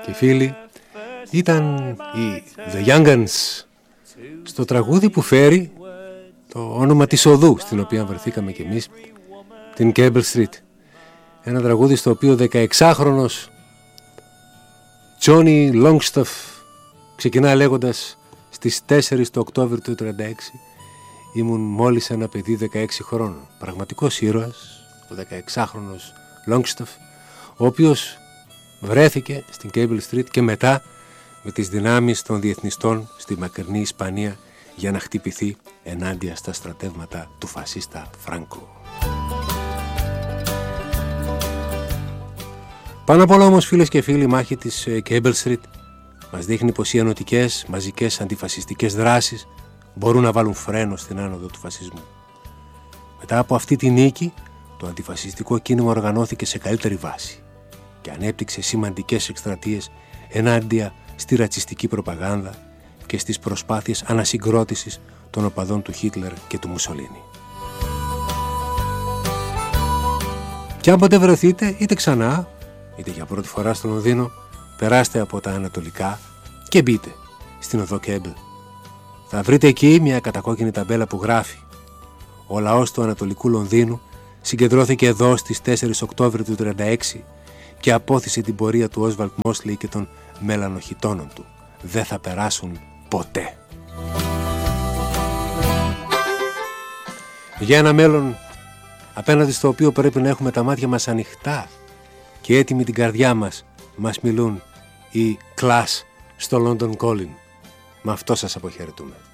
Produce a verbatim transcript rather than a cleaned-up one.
και φίλοι, ήταν οι The Young Guns στο τραγούδι που φέρει το όνομα της οδού στην οποία βρεθήκαμε κι εμείς, την Cable Street. Ένα τραγούδι στο οποίο δεκαεξάχρονος Johnny Longstaff ξεκινά λέγοντας στις τέσσερις του Οκτώβρη του τριάντα έξι ήμουν μόλις ένα παιδί δεκαέξι χρόνων. Πραγματικός ήρωας, ο δεκαεξάχρονος Longstaff, ο οποίος βρέθηκε στην Cable Street και μετά με τις δυνάμεις των διεθνιστών στη μακρινή Ισπανία για να χτυπηθεί ενάντια στα στρατεύματα του φασίστα Φράνκο. Πάνω απ' όλα όμως, φίλες και φίλοι, η μάχη της Cable Street μας δείχνει πως οι ενωτικές μαζικές αντιφασιστικές δράσεις μπορούν να βάλουν φρένο στην άνοδο του φασισμού. Μετά από αυτή τη νίκη, το αντιφασιστικό κίνημα οργανώθηκε σε καλύτερη βάση και ανέπτυξε σημαντικές εκστρατείες ενάντια στη ρατσιστική προπαγάνδα και στις προσπάθειες ανασυγκρότησης των οπαδών του Χίτλερ και του Μουσολίνι. Και αν ποτέ βρεθείτε είτε ξανά είτε για πρώτη φορά στο Λονδίνο, περάστε από τα ανατολικά και μπείτε στην οδό Κέμπλ. Θα βρείτε εκεί μια κατακόκκινη ταμπέλα που γράφει «Ο λαός του Ανατολικού Λονδίνου συγκεντρώθηκε εδώ στις τέσσερις Οκτώβρη του τριάντα έξι και απόθυσε την πορεία του Όσβαλτ Μόσλι και των μελανοχιτώνων του. Δεν θα περάσουν ποτέ». Για ένα μέλλον απέναντι στο οποίο πρέπει να έχουμε τα μάτια μας ανοιχτά και έτοιμη την καρδιά μας, μας μιλούν οι Clash στο London Calling. Με αυτό σας αποχαιρετούμε.